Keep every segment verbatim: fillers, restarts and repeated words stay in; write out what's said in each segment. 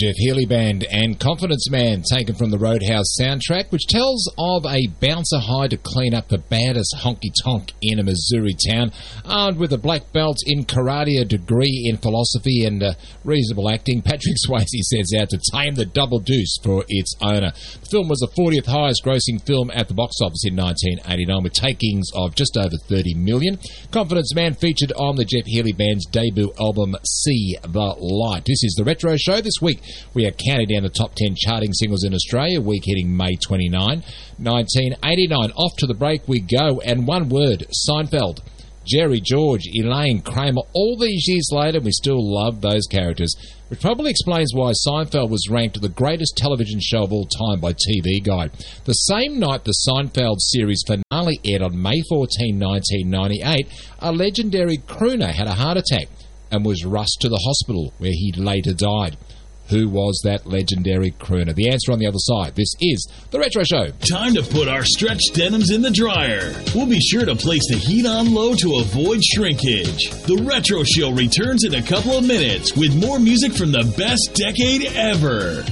Jeff Healey Band and Confidence Man, taken from the Roadhouse soundtrack, which tells of a bouncer hired to clean up the baddest honky-tonk in a Missouri town. Armed with a black belt in karate, a degree in philosophy and uh, reasonable acting, Patrick Swayze sets out to tame the double deuce for its owner. The film was the fortieth highest grossing film at the box office in nineteen eighty-nine, with takings of just over thirty million dollars. Confidence Man featured on the Jeff Healey Band's debut album, See the Light. This is the Retro Show. This week we are counting down the top ten charting singles in Australia, week hitting May twenty-ninth, nineteen eighty-nine. Off to the break we go, and one word, Seinfeld. Jerry, George, Elaine, Kramer, all these years later, we still love those characters, which probably explains why Seinfeld was ranked the greatest television show of all time by T V Guide. The same night the Seinfeld series finale aired on May fourteenth, nineteen ninety-eight, a legendary crooner had a heart attack and was rushed to the hospital, where he later died. Who was that legendary crooner? The answer on the other side. This is The Retro Show. Time to put our stretch denims in the dryer. We'll be sure to place the heat on low to avoid shrinkage. The Retro Show returns in a couple of minutes with more music from the best decade ever.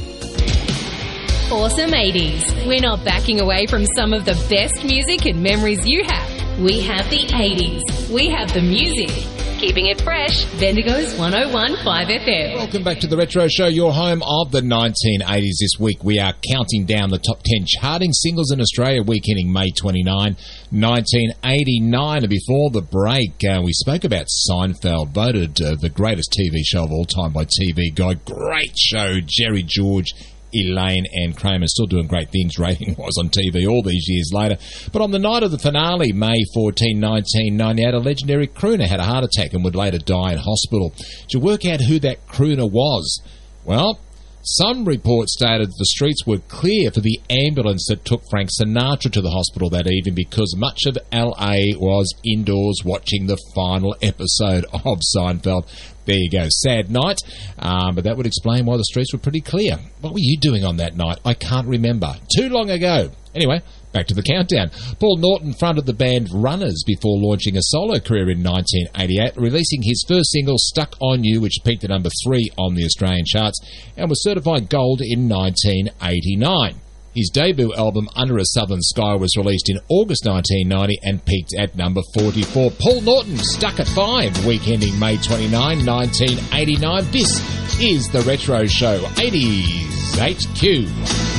Awesome eighties. We're not backing away from some of the best music and memories you have. We have the eighties. We have the music. Keeping it fresh, Bendigo's one oh one point five F M. Welcome back to the Retro Show, your home of the nineteen eighties. This week we are counting down the top ten charting singles in Australia, week ending May twenty-ninth, nineteen eighty-nine. And before the break, uh, we spoke about Seinfeld, voted uh, the greatest T V show of all time by T V Guide. Great show, Jerry, George, Elaine and Kramer still doing great things rating-wise on T V all these years later. But on the night of the finale, May fourteenth, nineteen ninety-eight, a legendary crooner had a heart attack and would later die in hospital. To work out who that crooner was, well, some reports stated the streets were clear for the ambulance that took Frank Sinatra to the hospital that evening, because much of L A was indoors watching the final episode of Seinfeld. There you go. Sad night, um, but that would explain why the streets were pretty clear. What were you doing on that night? I can't remember. Too long ago. Anyway, back to the countdown. Paul Norton fronted the band Runners before launching a solo career in nineteen eighty-eight, releasing his first single, Stuck on You, which peaked at number three on the Australian charts and was certified gold in nineteen eighty-nine. His debut album, Under a Southern Sky, was released in August nineteen ninety and peaked at number forty-four. Paul Norton, Stuck at five, week ending May twenty-ninth, nineteen eighty-nine. This is The Retro Show, eighties H Q.